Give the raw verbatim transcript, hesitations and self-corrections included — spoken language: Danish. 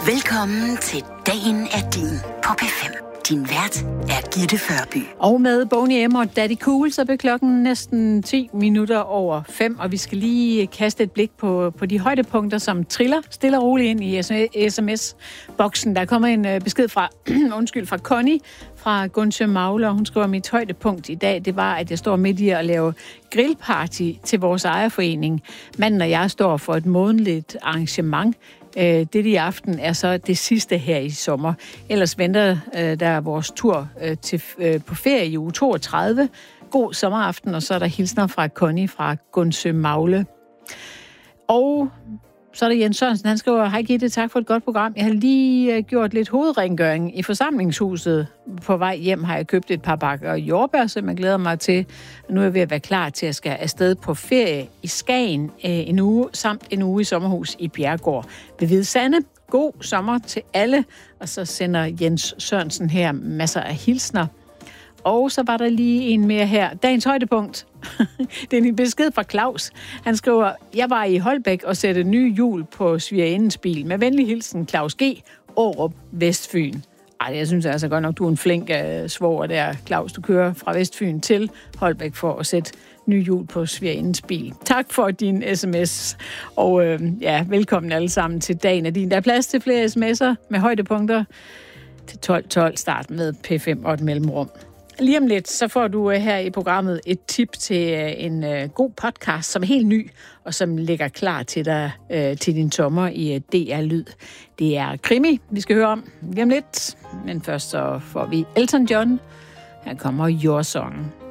Velkommen til Dagen er din på P fem. Din vært er Gitte Førby. Og med Boney M og Daddy Cool, så bliver klokken næsten ti minutter over fem, og vi skal lige kaste et blik på, på de højdepunkter, som triller stille og roligt ind i sms-boksen. Der er kommet en besked fra, undskyld, fra Connie fra Gundsø Magle, og hun skriver, at mit højdepunkt i dag, det var, at jeg står midt i at lave grillparty til vores ejerforening. Manden og jeg står for et månedligt arrangement. Det i aften er så det sidste her i sommer. Ellers venter øh, der vores tur øh, til, øh, på ferie i uge toogtredive. God sommeraften, og så er der hilsner fra Connie fra Gundsø Magle. Og så er der Jens Sørensen, han skriver, hej Gitte, tak for et godt program. Jeg har lige øh, gjort lidt hovedrengøring i forsamlingshuset. På vej hjem har jeg købt et par bakker jordbær, som jeg glæder mig til. Nu er jeg ved at være klar til at skal afsted på ferie i Skagen øh, en uge, samt en uge i sommerhus i Bjergård ved Hvide Sande. God sommer til alle. Og så sender Jens Sørensen her masser af hilsner. Og så var der lige en mere her. Dagens højdepunkt. Det er en besked fra Claus. Han skriver, jeg var i Holbæk og satte nye hjul på svigerindens bil. Med venlig hilsen, Claus G. Aarup, Vestfyn. Ej, jeg synes altså godt nok, du er en flink uh, svoger der, Claus. Du kører fra Vestfyn til Holbæk for at sætte nye hjul på svigerindens bil. Tak for din sms. Og øh, ja, velkommen alle sammen til Dagen af din. Der er plads til flere sms'er med højdepunkter til tolv tolv. Start med P fem og et mellemrum. Lige om lidt, så får du her i programmet et tip til en uh, god podcast, som er helt ny, og som ligger klar til dig uh, til din sommer i uh, D R Lyd. Det er krimi, vi skal høre om lige om lidt. Men først så får vi Elton John. Her kommer Your Song.